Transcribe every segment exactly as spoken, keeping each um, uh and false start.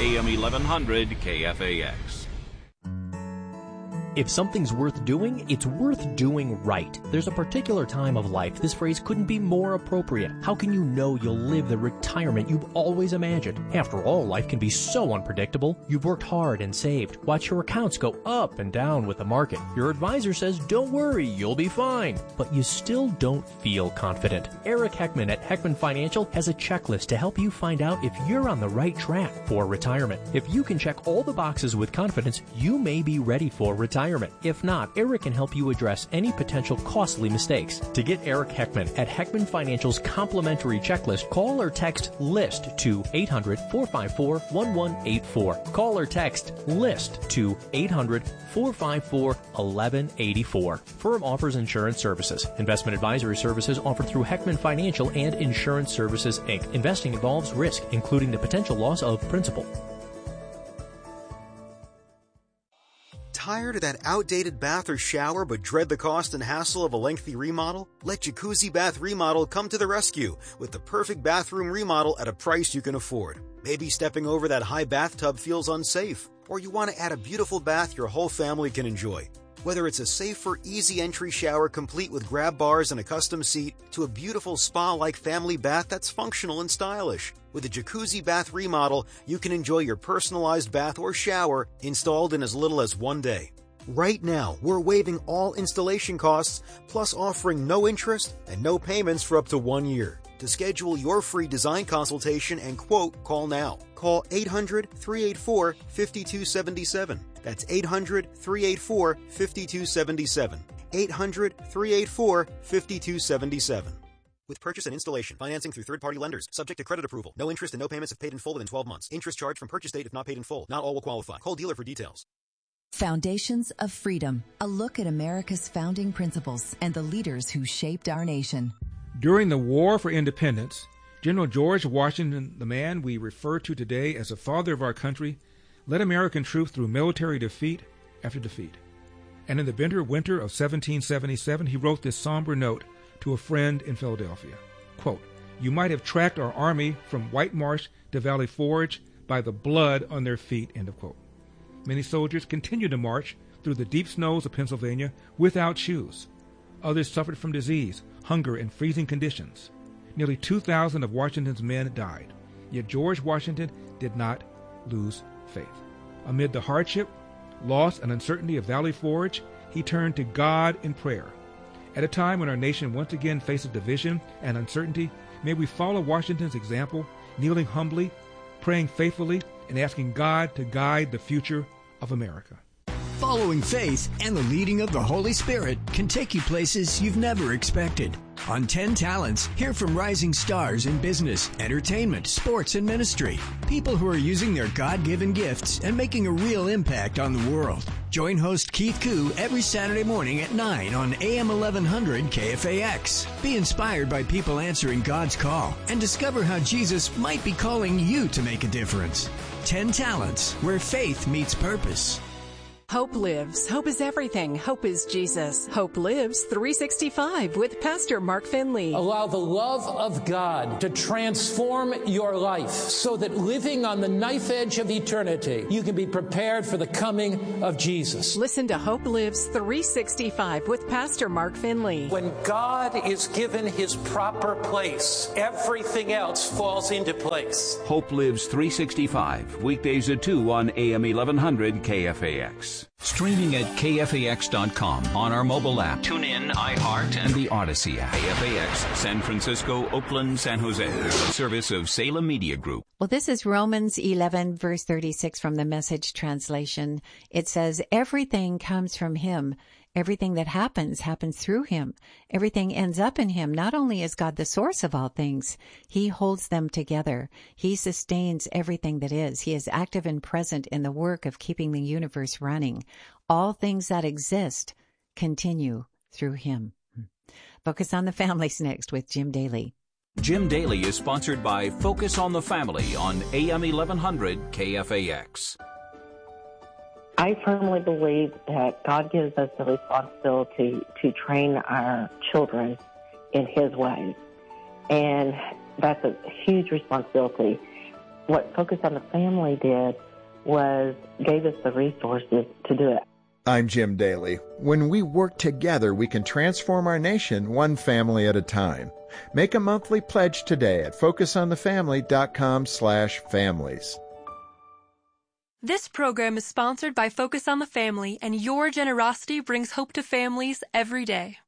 A M eleven hundred K F A X. If something's worth doing, it's worth doing right. There's a particular time of life this phrase couldn't be more appropriate. How can you know you'll live the retirement you've always imagined? After all, life can be so unpredictable. You've worked hard and saved. Watch your accounts go up and down with the market. Your advisor says, don't worry, you'll be fine. But you still don't feel confident. Eric Heckman at Heckman Financial has a checklist to help you find out if you're on the right track for retirement. If you can check all the boxes with confidence, you may be ready for retirement. If not, Eric can help you address any potential costly mistakes. To get Eric Heckman at Heckman Financial's complimentary checklist, call or text LIST to eight hundred, four five four, one one eight four. Call or text LIST to eight hundred, four five four, one one eight four. Firm offers insurance services. Investment advisory services offered through Heckman Financial and Insurance Services, Incorporated. Investing involves risk, including the potential loss of principal. Tired of that outdated bath or shower but dread the cost and hassle of a lengthy remodel? Let Jacuzzi Bath Remodel come to the rescue with the perfect bathroom remodel at a price you can afford. Maybe stepping over that high bathtub feels unsafe, or you want to add a beautiful bath your whole family can enjoy. Whether it's a safer, easy entry shower complete with grab bars and a custom seat, to a beautiful spa-like family bath that's functional and stylish. With a Jacuzzi Bath Remodel, you can enjoy your personalized bath or shower installed in as little as one day. Right now, we're waiving all installation costs, plus offering no interest and no payments for up to one year. To schedule your free design consultation and quote, call now. Call eight hundred, three eight four, five two seven seven. That's eight hundred, three eight four, five two seven seven. eight hundred, three eight four, five two seven seven. With purchase and installation, financing through third-party lenders, subject to credit approval. No interest and no payments if paid in full within twelve months. Interest charged from purchase date if not paid in full. Not all will qualify. Call dealer for details. Foundations of Freedom, a look at America's founding principles and the leaders who shaped our nation. During the War for Independence, General George Washington, the man we refer to today as the father of our country, led American troops through military defeat after defeat. And in the bitter winter of seventeen seventy-seven, he wrote this somber note to a friend in Philadelphia. Quote, "You might have tracked our army from White Marsh to Valley Forge by the blood on their feet," end of quote. Many soldiers continued to march through the deep snows of Pennsylvania without shoes. Others suffered from disease, hunger, and freezing conditions. Nearly two thousand of Washington's men died. Yet George Washington did not lose faith. Amid the hardship, loss, and uncertainty of Valley Forge, he turned to God in prayer. At a time when our nation once again faces division and uncertainty, may we follow Washington's example, kneeling humbly, praying faithfully, and asking God to guide the future of America. Following faith and the leading of the Holy Spirit can take you places you've never expected. On ten Talents, hear from rising stars in business, entertainment, sports, and ministry. People who are using their God-given gifts and making a real impact on the world. Join host Keith Koo every Saturday morning at nine on A M eleven hundred K F A X. Be inspired by people answering God's call and discover how Jesus might be calling you to make a difference. ten Talents, where faith meets purpose. Hope lives. Hope is everything. Hope is Jesus. Hope lives three sixty-five with Pastor Mark Finley. Allow the love of God to transform your life so that living on the knife edge of eternity, you can be prepared for the coming of Jesus. Listen to Hope Lives three sixty-five with Pastor Mark Finley. When God is given his proper place, everything else falls into place. Hope Lives three sixty-five, weekdays at two on A M eleven hundred K F A X. Streaming at K F A X dot com, on our mobile app, TuneIn, iHeart, and the Odyssey app. K F A X, San Francisco, Oakland, San Jose. A service of Salem Media Group. Well, this is Romans eleven, verse thirty-six from the Message translation. It says, everything comes from him. Everything that happens, happens through him. Everything ends up in him. Not only is God the source of all things, he holds them together. He sustains everything that is. He is active and present in the work of keeping the universe running. All things that exist continue through him. Focus on the Families next with Jim Daly. Jim Daly is sponsored by Focus on the Family on A M eleven hundred K F A X. I firmly believe that God gives us the responsibility to train our children in his ways, and that's a huge responsibility. what Focus on the Family did was gave us the resources to do it. I'm Jim Daly. When we work together, we can transform our nation one family at a time. Make a monthly pledge today at focusonthefamily.com slash families. This program is sponsored by Focus on the Family, and your generosity brings hope to families every day.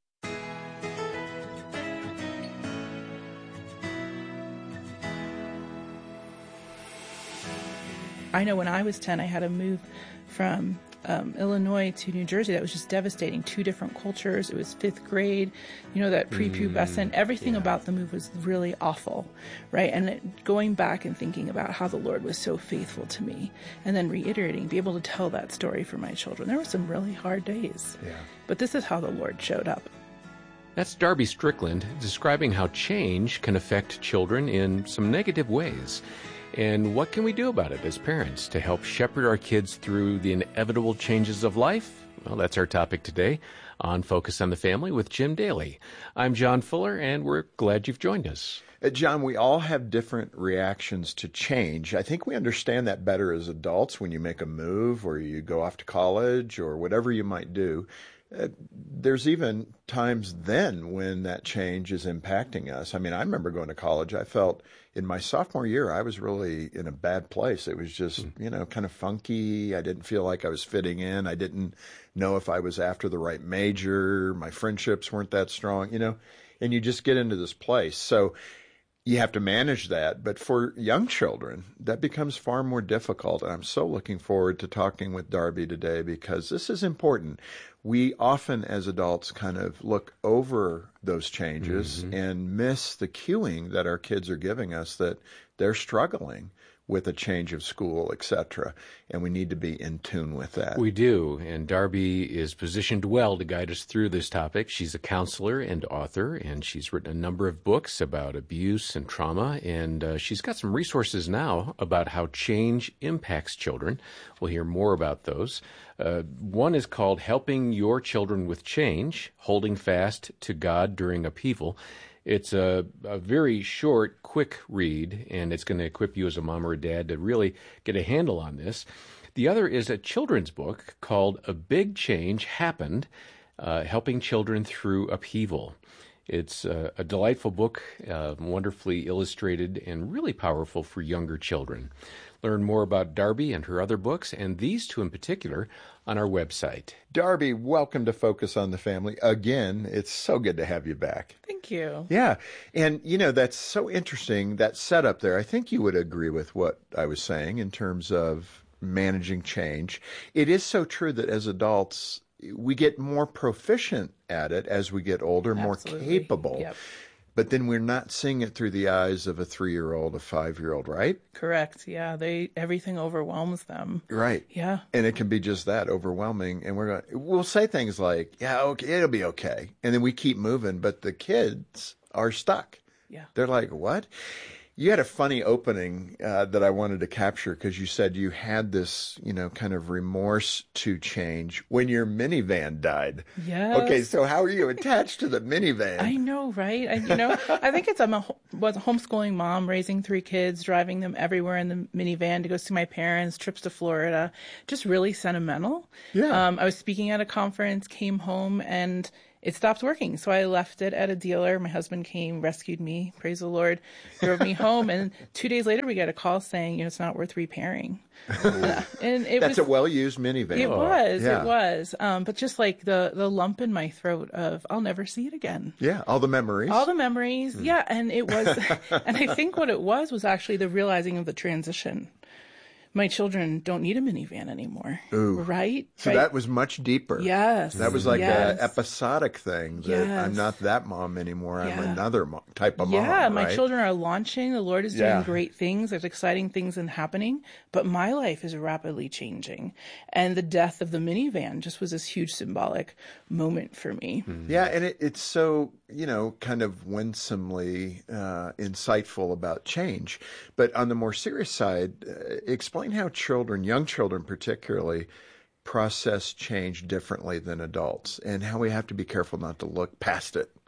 I know when I was ten, I had to move from um, Illinois to New Jersey. That was just devastating. Two different cultures. It was fifth grade, you know, that prepubescent. Everything yeah. about the move was really awful, right? And it, going back and thinking about how the Lord was so faithful to me, and then reiterating, be able to tell that story for my children. There were some really hard days, yeah. but this is how the Lord showed up. That's Darby Strickland describing how change can affect children in some negative ways. And what can we do about it as parents to help shepherd our kids through the inevitable changes of life? Well, that's our topic today on Focus on the Family with Jim Daly. I'm John Fuller, and we're glad you've joined us. Uh, John, we all have different reactions to change. I think we understand that better as adults when you make a move or you go off to college or whatever you might do. Uh, there's even times then when that change is impacting us. I mean, I remember going to college. I felt in my sophomore year, I was really in a bad place. It was just, mm. you know, kind of funky. I didn't feel like I was fitting in. I didn't know if I was after the right major. My friendships weren't that strong, you know, and you just get into this place. So you have to manage that. But for young children, that becomes far more difficult. And I'm so looking forward to talking with Darby today because this is important. We often, as adults, kind of look over those changes mm-hmm. and miss the cueing that our kids are giving us that they're struggling with a change of school, et cetera. And we need to be in tune with that. We do. And Darby is positioned well to guide us through this topic. She's a counselor and author, and she's written a number of books about abuse and trauma. And uh, she's got some resources now about how change impacts children. We'll hear more about those. Uh, one is called Helping Your Children with Change, Holding Fast to God During Upheaval. It's a, a very short, quick read, and it's going to equip you as a mom or a dad to really get a handle on this. The other is a children's book called A Big Change Happened, uh, Helping Children Through Upheaval. It's uh, a delightful book, uh, wonderfully illustrated, and really powerful for younger children. Learn more about Darby and her other books, and these two in particular, on our website. Darby, welcome to Focus on the Family. Again, it's so good to have you back. Thank you. Yeah. And, you know, that's so interesting, that setup there. I think you would agree with what I was saying in terms of managing change. It is so true that as adults, we get more proficient at it as we get older, Absolutely. more capable. Yep. But then we're not seeing it through the eyes of a three-year-old, a five-year-old, right? Correct. Yeah, they everything overwhelms them. Right. Yeah. And it can be just that, overwhelming. And we're going, we'll say things like, "Yeah, okay, it'll be okay," and then we keep moving. But the kids are stuck. Yeah. They're like, "What?" You had a funny opening uh, that I wanted to capture because you said you had this, you know, kind of remorse to change when your minivan died. Yes. Okay, so how are you attached to the minivan? I know, right? I, you know, I think it's I'm a was a homeschooling mom, raising three kids, driving them everywhere in the minivan to go see my parents, trips to Florida, just really sentimental. Yeah. Um, I was speaking at a conference, came home, and it stopped working. So I left it at a dealer. My husband came, rescued me, praise the Lord, drove me home. And two days later, we got a call saying, you know, it's not worth repairing. uh, and it That's was, a well-used minivan. It oh, was, yeah. it was. Um, but just like the, the lump in my throat of, I'll never see it again. Yeah, all the memories. All the memories, mm. yeah. And it was, and I think what it was was actually the realizing of the transition. My children don't need a minivan anymore. Ooh. Right? So right? that was much deeper. Yes. That was like yes. an episodic thing that yes. I'm not that mom anymore. I'm yeah. another mo- type of yeah, mom. Yeah, my right? children are launching. The Lord is doing yeah. great things. There's exciting things and happening. But my life is rapidly changing. And the death of the minivan just was this huge symbolic moment for me. Mm-hmm. Yeah, and it, it's so, you know, kind of winsomely uh, insightful about change. But on the more serious side, uh, explain how children, young children particularly, process change differently than adults and how we have to be careful not to look past it.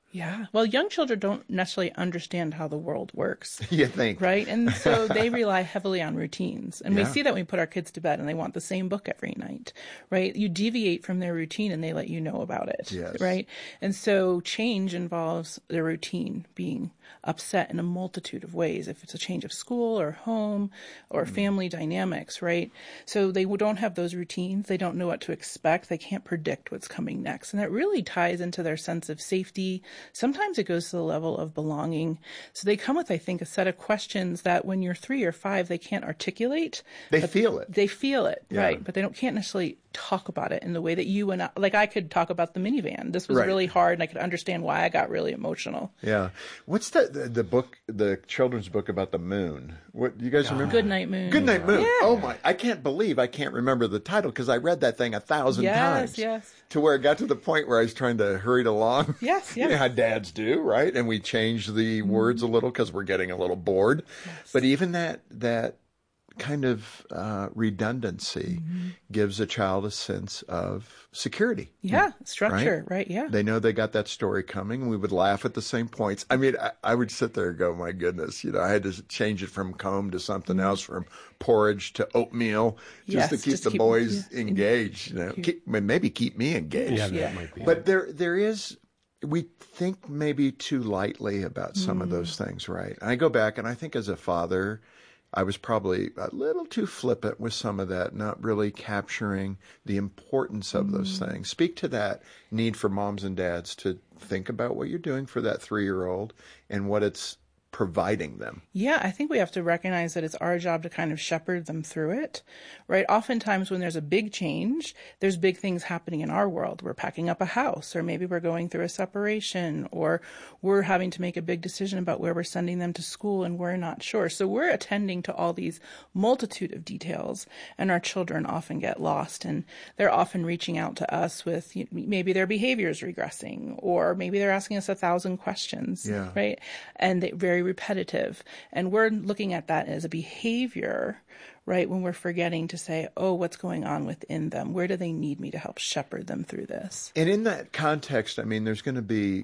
Yeah. Well, young children don't necessarily understand how the world works. You think. Right? And so they rely heavily on routines. And Yeah. we see that when we put our kids to bed and they want the same book every night, right? You deviate from their routine and they let you know about it, Yes. right? And so change involves their routine being upset in a multitude of ways. If it's a change of school or home or Mm. family dynamics, right? So they don't have those routines. They don't know what to expect. They can't predict what's coming next. And that really ties into their sense of safety. Sometimes it goes to the level of belonging. So they come with, I think, a set of questions that when you're three or five, they can't articulate. They but feel it. They feel it, Yeah. right? But they don't can't necessarily talk about it in the way that you and I, like I could talk about the minivan. This was Right. really hard and I could understand why I got really emotional. Yeah. What's the, the the book, the children's book about the moon? What do you guys remember? Goodnight Moon. Goodnight Moon. Yeah. Oh my! I can't believe I can't remember the title because I read that thing a thousand Yes, times. yes. To where it got to the point where I was trying to hurry it along. Yes, You yes. know how dads do, right? And we change the words a little because we're getting a little bored. But even that that kind of uh, redundancy gives a child a sense of security. Yeah, structure, right? Yeah. They know they got that story coming. We would laugh at the same points. I mean, I, I would sit there and go, my goodness, you know, I had to change it from comb to something else, from porridge to oatmeal, just Yes, to keep just the keep- boys yeah. engaged, you know, keep, maybe keep me engaged. Yeah, that Yeah. might be. But there, there is, we think maybe too lightly about some Mm. of those things, right? And I go back and I think as a father, I was probably a little too flippant with some of that, not really capturing the importance of those Mm. things. Speak to that need for moms and dads to think about what you're doing for that three-year-old and what it's providing them. Yeah, I think we have to recognize that it's our job to kind of shepherd them through it, right? Oftentimes when there's a big change, there's big things happening in our world. We're packing up a house, or maybe we're going through a separation, or we're having to make a big decision about where we're sending them to school and we're not sure. So we're attending to all these multitude of details, and our children often get lost, and they're often reaching out to us with you know, maybe their behavior is regressing, or maybe they're asking us a thousand questions, Yeah. right? And they, very repetitive. And we're looking at that as a behavior, right? When we're forgetting to say, oh, what's going on within them? Where do they need me to help shepherd them through this? And in that context, I mean, there's going to be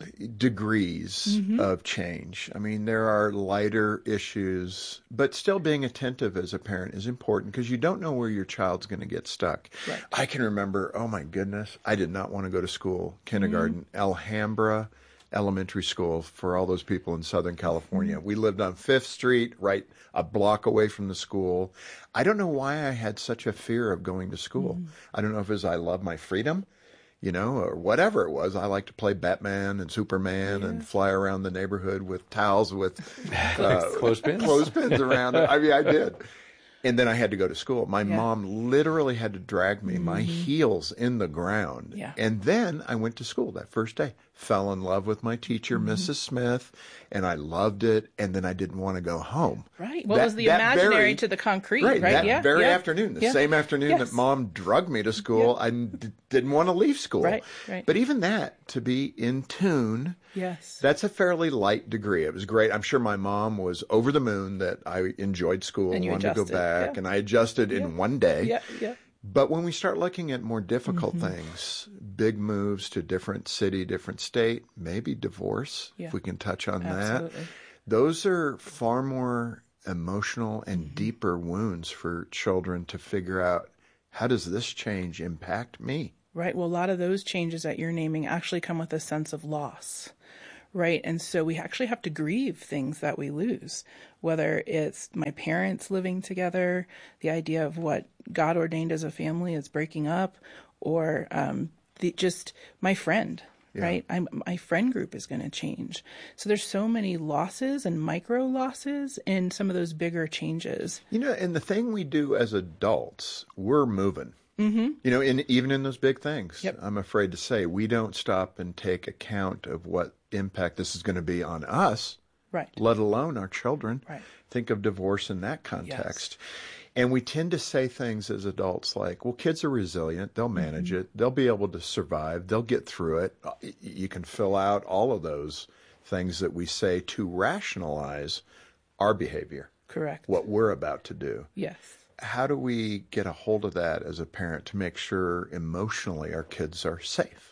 degrees Mm-hmm. of change. I mean, there are lighter issues, but still being attentive as a parent is important because you don't know where your child's going to get stuck. Right. I can remember, oh my goodness, I did not want to go to school, kindergarten, Alhambra Elementary School, for all those people in Southern California. We lived on Fifth Street, right a block away from the school. I don't know why I had such a fear of going to school. I don't know if it was I love my freedom, you know, or whatever it was. I like to play Batman and Superman and fly around the neighborhood with towels with uh, Clothespins? clothespins around it. I mean, I did. And then I had to go to school. My Yeah. mom literally had to drag me, my heels in the ground. Yeah. And then I went to school that first day. Fell in love with my teacher, Missus Smith, and I loved it. And then I didn't want to go home. Right. What That- was the that imaginary very- to the concrete, right? That yeah. very yeah. afternoon, the Yeah. same afternoon Yes. that mom drugged me to school, I d- didn't want to leave school. Right, right. But even that, to be in tune, Yes. that's a fairly light degree. It was great. I'm sure my mom was over the moon that I enjoyed school, And you wanted to go adjusted, back, yeah. and I adjusted in one day. Yeah, yeah. But when we start looking at more difficult Mm-hmm. things, big moves to different city, different state, maybe divorce, Yeah. if we can touch on Absolutely. that, those are far more emotional and Mm-hmm. deeper wounds for children to figure out, how does this change impact me? Right. Well, a lot of those changes that you're naming actually come with a sense of loss. Right. And so we actually have to grieve things that we lose, whether it's my parents living together, the idea of what God ordained as a family is breaking up, or um, the, just my friend. Yeah. Right. I'm, my friend group is going to change. So there's so many losses and micro losses in some of those bigger changes. You know, and the thing we do as adults, we're moving. Mm-hmm. You know, in, even in those big things, Yep. I'm afraid to say, we don't stop and take account of what impact this is going to be on us, Right. let alone our children. Right. Think of divorce in that context. And we tend to say things as adults like, well, kids are resilient. They'll manage Mm-hmm. it. They'll be able to survive. They'll get through it. Y- You can fill out all of those things that we say to rationalize our behavior, Correct. what we're about to do. Yes. How do we get a hold of that as a parent to make sure emotionally our kids are safe?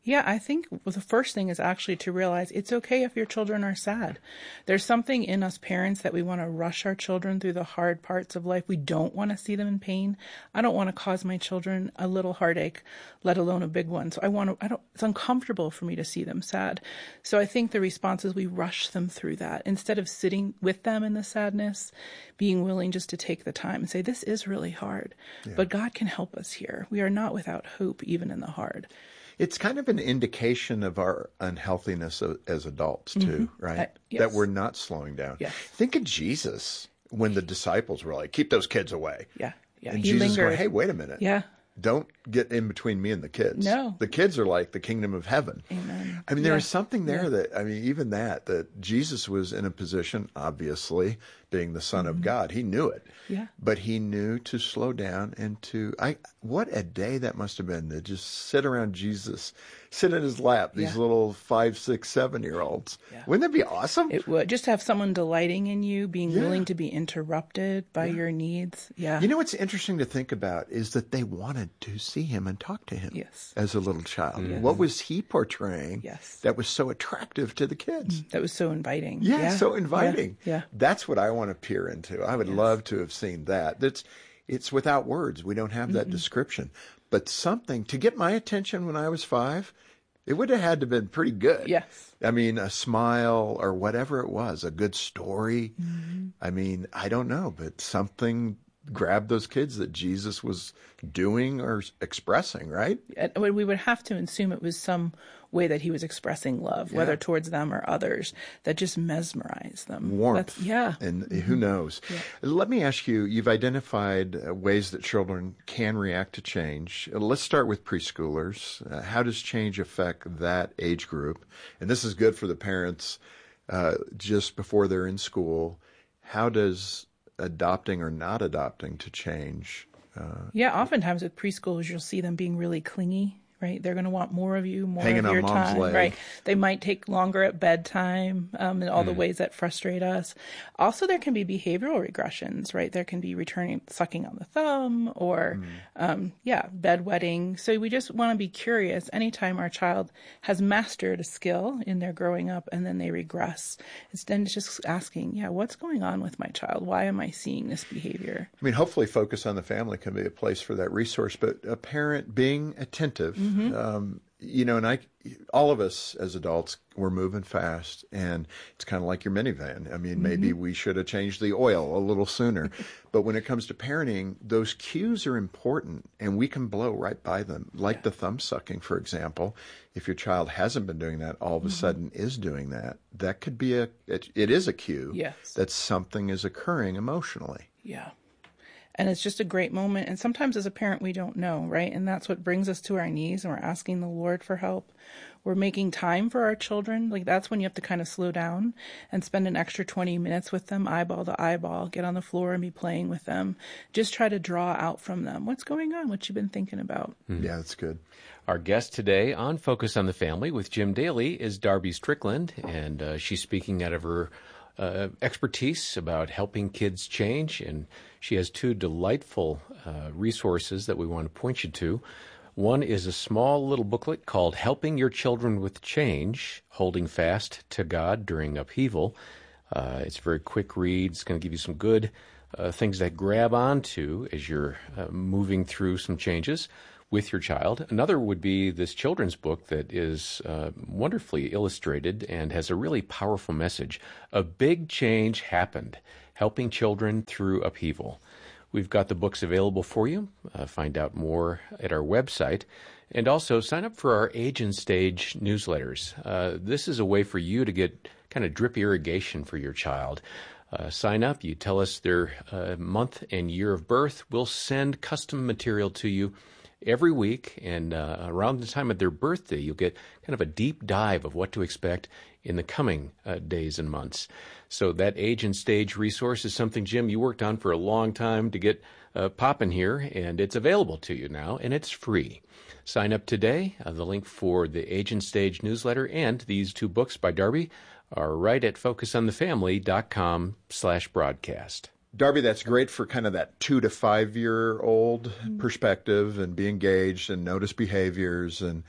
Yeah, I think the first thing is actually to realize it's okay if your children are sad. There's something in us parents that we want to rush our children through the hard parts of life. We don't want to see them in pain. I don't want to cause my children a little heartache, let alone a big one. So I want to, I don't, it's uncomfortable for me to see them sad. So I think the response is we rush them through that instead of sitting with them in the sadness, being willing just to take the time and say, this is really hard, yeah. but God can help us here. We are not without hope, even in the hard. It's kind of an indication of our unhealthiness as adults, too, mm-hmm. right? Uh, yes. That we're not slowing down. Yes. Think of Jesus when the disciples were like, keep those kids away. Yeah, yeah. And he Jesus lingered. going, hey, wait a minute. Yeah. Don't get in between me and the kids. No. The kids are like the kingdom of heaven. Amen. I mean, there yeah. was something there yeah. that, I mean, even that, that Jesus was in a position, obviously, being the Son mm-hmm. of God. He knew it. Yeah. But he knew to slow down and to, I, what a day that must have been to just sit around Jesus, sit in his lap, these yeah. little five, six, seven-year-olds. Yeah. Wouldn't that be awesome? It would. Just have someone delighting in you, being yeah. willing to be interrupted by yeah. your needs. Yeah. You know what's interesting to think about is that they wanted to see him and talk to him yes. as a little child. Yes. What was he portraying yes. that was so attractive to the kids? That was so inviting. Yeah, yeah. so inviting. Yeah. yeah. That's what I want to peer into. I would yes. love to have seen that. That's, it's without words. We don't have mm-hmm. that description. But something, to get my attention when I was five, it would have had to have been pretty good. Yes. I mean, a smile or whatever it was, a good story. Mm-hmm. I mean, I don't know, but something grabbed those kids that Jesus was doing or expressing, right? And we would have to assume it was some way that he was expressing love, yeah. whether towards them or others, that just mesmerized them. Warmth. That's, yeah. And who knows? Yeah. Let me ask you, you've identified uh, ways that children can react to change. Uh, let's start with preschoolers. Uh, how does change affect that age group? And this is good for the parents uh, just before they're in school. How does adopting or not adopting to change? Uh, yeah, oftentimes with preschoolers, you'll see them being really clingy. Right, they're going to want more of you, more Hanging of your on mom's time. leg. Right, they might take longer at bedtime, um, and all mm. the ways that frustrate us. Also, there can be behavioral regressions. Right, there can be returning, sucking on the thumb, or mm. um, yeah, bedwetting. So we just want to be curious. Anytime our child has mastered a skill in their growing up, and then they regress, it's then just asking, yeah, what's going on with my child? Why am I seeing this behavior? I mean, hopefully, Focus on the Family can be a place for that resource. But a parent being attentive. Mm. Mm-hmm. Um, you know, and I, all of us as adults, we're moving fast, and it's kind of like your minivan. I mean, mm-hmm. maybe we should have changed the oil a little sooner. But when it comes to parenting, those cues are important, and we can blow right by them. Like yeah. the thumb sucking, for example. If your child hasn't been doing that, all of a mm-hmm. sudden is doing that, that could be a, it, it is a cue yes. that something is occurring emotionally. Yeah. And it's just a great moment. And sometimes as a parent, we don't know, right? And that's what brings us to our knees, and we're asking the Lord for help. We're making time for our children. Like, that's when you have to kind of slow down and spend an extra twenty minutes with them, eyeball to eyeball, get on the floor and be playing with them. Just try to draw out from them what's going on, what you've been thinking about. Mm-hmm. Yeah, that's good. Our guest today on Focus on the Family with Jim Daly is Darby Strickland, and uh, she's speaking out of her uh, expertise about helping kids change, and she has two delightful uh, resources that we want to point you to. One is a small little booklet called Helping Your Children with Change, Holding Fast to God During Upheaval. Uh, it's a very quick read. It's going to give you some good uh, things to grab onto as you're uh, moving through some changes with your child. Another would be this children's book that is uh, wonderfully illustrated and has a really powerful message. A Big Change Happened, Helping Children Through Upheaval. We've got the books available for you. Uh, find out more at our website. And also sign up for our Age and Stage newsletters. Uh, this is a way for you to get kind of drip irrigation for your child. Uh, sign up. You tell us their uh, month and year of birth. We'll send custom material to you every week, and uh, around the time of their birthday, you'll get kind of a deep dive of what to expect in the coming uh, days and months. So that Age and Stage resource is something, Jim, you worked on for a long time to get uh, popping here, and it's available to you now, and it's free. Sign up today. Uh, the link for the Age and Stage newsletter and these two books by Darby are right at focusonthefamily.com slash broadcast. Darby, that's great for kind of that two to five year old mm-hmm. perspective, and be engaged and notice behaviors. And,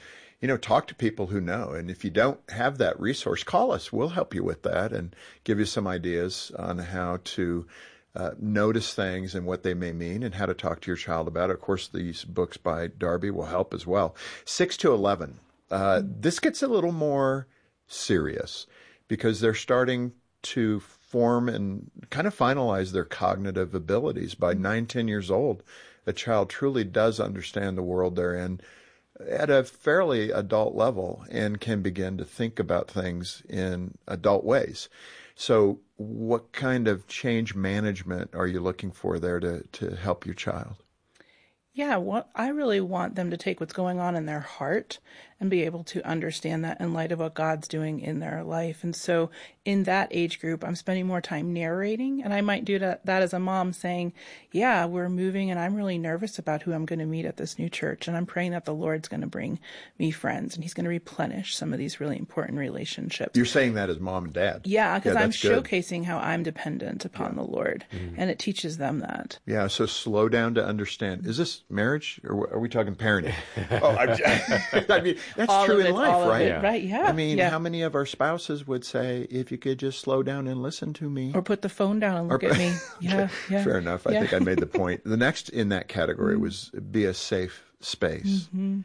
you know, talk to people who know. And if you don't have that resource, call us. We'll help you with that and give you some ideas on how to uh, notice things and what they may mean and how to talk to your child about it. Of course, these books by Darby will help as well. six to eleven. Uh, this gets a little more serious because they're starting to form and kind of finalize their cognitive abilities. By nine, ten years old, a child truly does understand the world they're in at a fairly adult level and can begin to think about things in adult ways. So what kind of change management are you looking for there to, to help your child? Yeah, what, I really want them to take what's going on in their heart and be able to understand that in light of what God's doing in their life. And so in that age group, I'm spending more time narrating, and I might do that, that as a mom saying, yeah, we're moving and I'm really nervous about who I'm going to meet at this new church. And I'm praying that the Lord's going to bring me friends and he's going to replenish some of these really important relationships. You're saying that as mom and dad. Yeah, because yeah, I'm good. showcasing how I'm dependent upon yeah. the Lord, mm-hmm. and it teaches them that. Yeah, so slow down to understand. Is this marriage or are we talking parenting? oh, I'm, I mean, that's all true in it, life, right? It, right, yeah. I mean, yeah. how many of our spouses would say, if you could just slow down and listen to me? Or put the phone down and look or, at me. Yeah, yeah. Fair enough. I yeah. think I made the point. The next in that category mm-hmm. was be a safe space. Mm-hmm.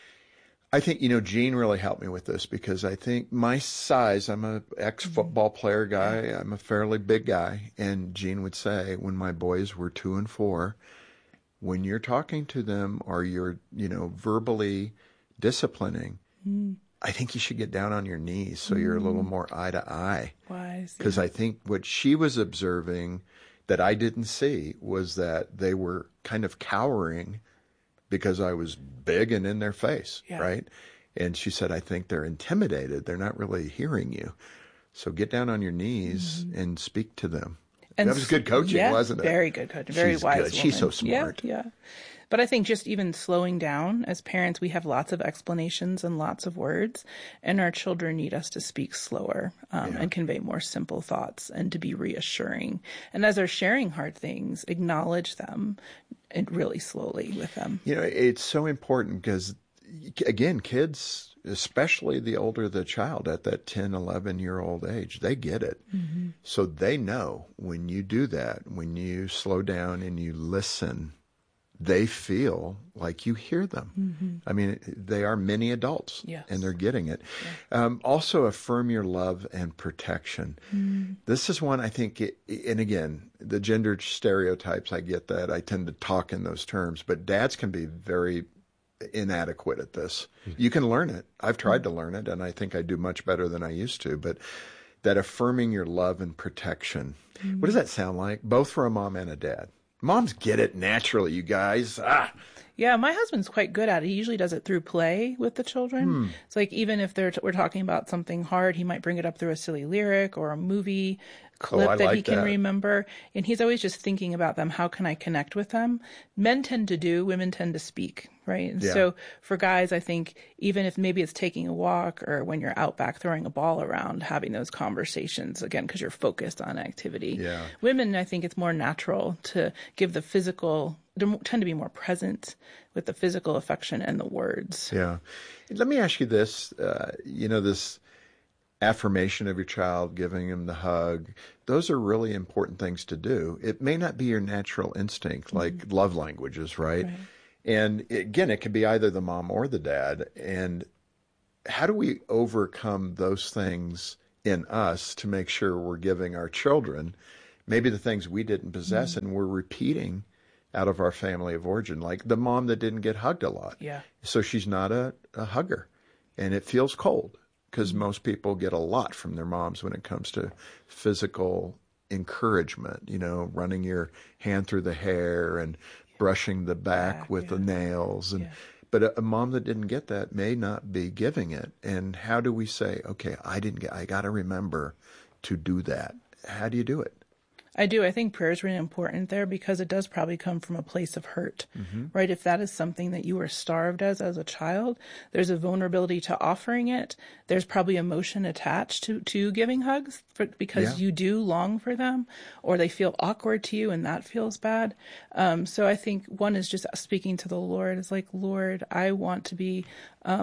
I think, you know, Gene really helped me with this because I think my size, I'm a ex-football player guy. I'm a fairly big guy. And Gene would say when my boys were two and four, when you're talking to them or you're, you know, verbally disciplining, mm. I think you should get down on your knees so mm. you're a little more eye to eye. Wise. Because yeah. I think what she was observing that I didn't see was that they were kind of cowering because I was big and in their face, yeah. right? And she said, I think they're intimidated. They're not really hearing you. So get down on your knees mm. and speak to them. And that was good coaching, yeah, wasn't it? Very good coaching. Very She's wise good. woman. She's so smart. Yeah, yeah. But I think just even slowing down, as parents, we have lots of explanations and lots of words, and our children need us to speak slower um, yeah. and convey more simple thoughts and to be reassuring. And as they're sharing hard things, acknowledge them and really slowly with them. You know, it's so important because, again, kids, especially the older the child at that ten, eleven-year-old age, they get it. Mm-hmm. So they know when you do that, when you slow down and you listen, they feel like you hear them. Mm-hmm. I mean, they are mini adults, yes. and they're getting it. Yeah. Um, also, affirm your love and protection. Mm-hmm. This is one I think, it, and again, the gender stereotypes, I get that. I tend to talk in those terms, but dads can be very inadequate at this. Mm-hmm. You can learn it. I've tried mm-hmm. to learn it, and I think I do much better than I used to, but that affirming your love and protection. Mm-hmm. What does that sound like? Both for a mom and a dad. Moms get it naturally, you guys. Ah. Yeah, my husband's quite good at it. He usually does it through play with the children. Hmm. It's like even if they're t- we're talking about something hard, he might bring it up through a silly lyric or a movie clip oh, that like he can that. remember. And he's always just thinking about them. How can I connect with them? Men tend to do, women tend to speak, right? And yeah. so for guys, I think even if maybe it's taking a walk or when you're out back throwing a ball around, having those conversations, again, because you're focused on activity. Yeah. Women, I think it's more natural to give the physical, they tend to be more present with the physical affection and the words. Yeah. Let me ask you this, uh, you know, this affirmation of your child, giving him the hug, those are really important things to do. It may not be your natural instinct, like mm-hmm. love languages, right? right? And again, it could be either the mom or the dad. And how do we overcome those things in us to make sure we're giving our children maybe the things we didn't possess mm-hmm. and we're repeating out of our family of origin, like the mom that didn't get hugged a lot. Yeah. So she's not a, a hugger, and it feels cold. Because most people get a lot from their moms when it comes to physical encouragement, you know, running your hand through the hair and brushing the back yeah, with yeah. the nails. And yeah. But a, a mom that didn't get that may not be giving it. And how do we say, okay, I didn't get, I got to remember to do that. How do you do it? I do. I think prayer is really important there because it does probably come from a place of hurt, mm-hmm. right? If that is something that you were starved as as a child, there's a vulnerability to offering it. There's probably emotion attached to, to giving hugs for, because yeah. you do long for them, or they feel awkward to you and that feels bad. Um, so I think one is just speaking to the Lord. It's like, Lord, I want to be um,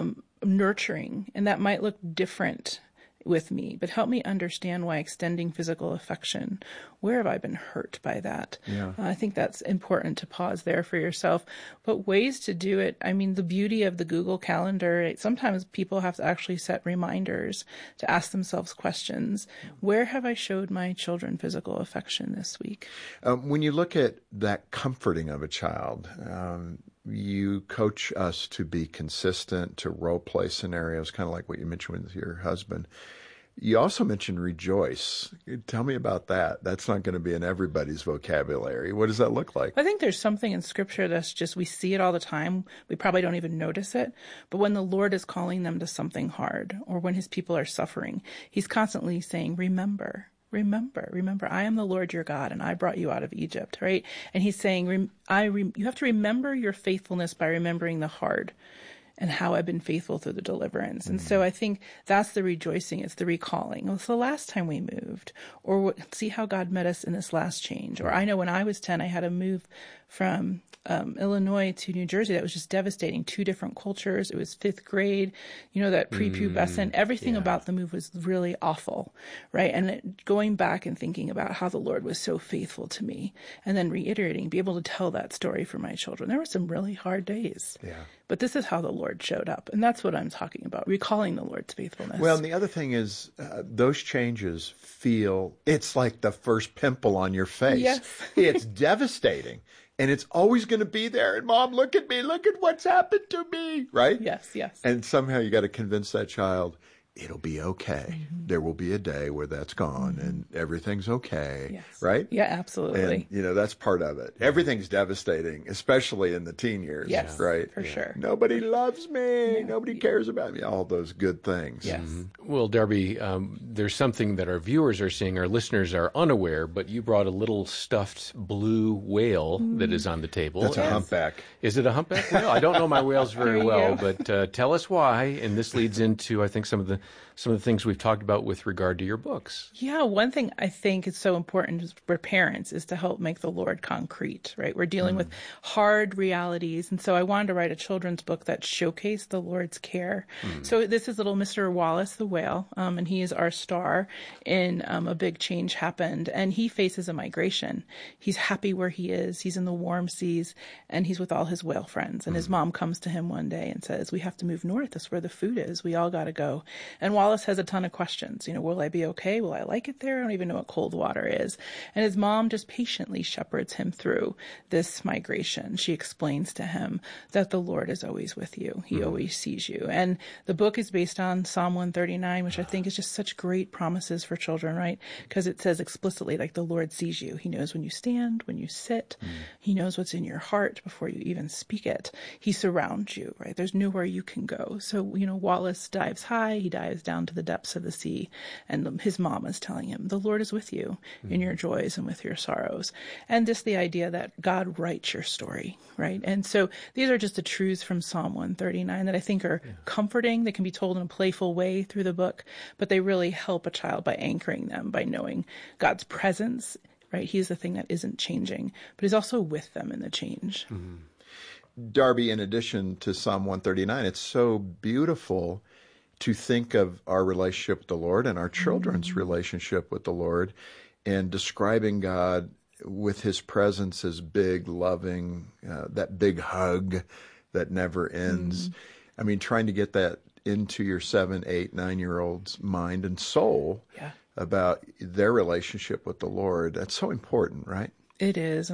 nurturing, and that might look different with me, but help me understand why extending physical affection, where have I been hurt by that? Yeah. Uh, I think that's important to pause there for yourself. But ways to do it, I mean, the beauty of the Google Calendar, sometimes people have to actually set reminders to ask themselves questions. Where have I showed my children physical affection this week? Um, when you look at that comforting of a child, um, you coach us to be consistent, to role play scenarios, kind of like what you mentioned with your husband. You also mentioned rejoice. Tell me about that. That's not going to be in everybody's vocabulary. What does that look like? I think there's something in Scripture that's just, we see it all the time. We probably don't even notice it. But when the Lord is calling them to something hard, or when his people are suffering, he's constantly saying, remember. Remember, remember, I am the Lord your God, and I brought you out of Egypt, right? And he's saying, I re- you have to remember your faithfulness by remembering the hard and how I've been faithful through the deliverance. Mm-hmm. And so I think that's the rejoicing. It's the recalling. Well, it's the last time we moved, or what, see how God met us in this last change. Or I know when I was ten, I had to move from um, Illinois to New Jersey. That was just devastating. Two different cultures. It was fifth grade, you know, that prepubescent, mm, everything yeah. about the move was really awful, right? And it, going back and thinking about how the Lord was so faithful to me, and then reiterating, be able to tell that story for my children. There were some really hard days. Yeah. But this is how the Lord showed up. And that's what I'm talking about, recalling the Lord's faithfulness. Well, and the other thing is uh, those changes feel, it's like the first pimple on your face. Yes. It's devastating. And it's always going to be there. And Mom, look at me. Look at what's happened to me. Right? Yes, yes. And somehow you got to convince that child, it'll be okay. Mm-hmm. There will be a day where that's gone mm-hmm. and everything's okay. Yes. Right? Yeah, absolutely. And, you know, that's part of it. Everything's devastating, especially in the teen years. Yes, right? For yeah. sure. Nobody loves me. Yeah. Nobody cares about me. All those good things. Yes. Mm-hmm. Well, Darby, um, there's something that our viewers are seeing, our listeners are unaware, but you brought a little stuffed blue whale mm. that is on the table. That's a humpback. Is it a humpback whale? I don't know my whales very well, you. but uh, tell us why. And this leads into, I think, some of the some of the things we've talked about with regard to your books. Yeah, one thing I think is so important for parents is to help make the Lord concrete, right? We're dealing mm. with hard realities. And so I wanted to write a children's book that showcased the Lord's care. Mm. So this is little Mister Wallace the whale, um, and he is our star in um, A Big Change Happened. And he faces a migration. He's happy where he is. He's in the warm seas, and he's with all his whale friends. And mm. his mom comes to him one day and says, we have to move north. That's where the food is. We all got to go. And Wallace has a ton of questions. You know, will I be okay? Will I like it there? I don't even know what cold water is. And his mom just patiently shepherds him through this migration. She explains to him that the Lord is always with you. He mm-hmm. always sees you. And the book is based on Psalm one thirty-nine, which I think is just such great promises for children, right? Because it says explicitly, like, the Lord sees you. He knows when you stand, when you sit. Mm. He knows what's in your heart before you even speak it. He surrounds you, right? There's nowhere you can go. So, you know, Wallace dives high. He dives down to the depths of the sea, and his mom is telling him, the Lord is with you mm. in your joys and with your sorrows. And just the idea that God writes your story, right? And so these are just the truths from Psalm one thirty-nine that I think are yeah. comforting. They can be told in a playful way through the book, but they really help a child by anchoring them, by knowing God's presence, right? He's the thing that isn't changing, but he's also with them in the change. Mm-hmm. Darby, in addition to Psalm one thirty-nine, it's so beautiful to think of our relationship with the Lord and our children's mm-hmm. relationship with the Lord, and describing God with his presence as big, loving, uh, that big hug that never ends. Mm-hmm. I mean, trying to get that into your seven, eight, nine-year-old's mind and soul yeah. about their relationship with the Lord. That's so important, right? It is.